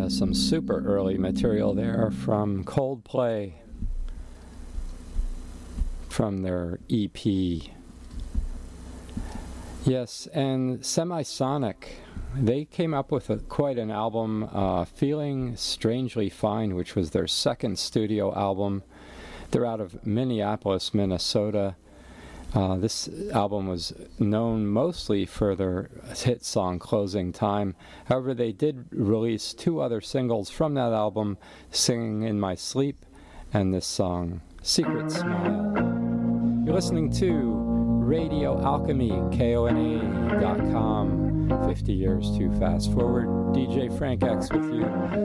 Some super early material there from Coldplay, from their EP. Yes, and Semisonic, they came up with quite an album, Feeling Strangely Fine, which was their second studio album. They're out of Minneapolis, Minnesota. This album was known mostly for their hit song, Closing Time. However, they did release 2 other singles from that album, Singing in My Sleep and this song, Secret Smile. You're listening to Radio Alchemy, KONA.com. 50 years too fast forward. DJ Frank X with you.